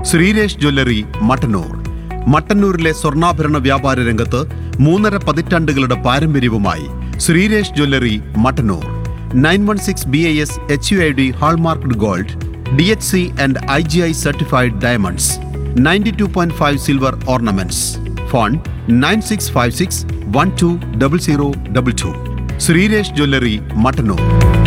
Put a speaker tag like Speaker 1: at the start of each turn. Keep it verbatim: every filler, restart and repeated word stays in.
Speaker 1: Sreeresh jewellery Mattannur. മട്ടന്നൂരിലെ സ്വർണ്ണാഭരണ വ്യാപാര രംഗത്ത് മൂന്നര പതിറ്റാണ്ടുകളുടെ പാരമ്പര്യവുമായി Sreeresh jewellery Mattannur. Nine one six B I S H U I D hallmarked gold, D H C and I G I certified diamonds, ninety two point five silver ornaments. Phone nine six five six one two double zero double two. Sreeresh jewellery Mattannur.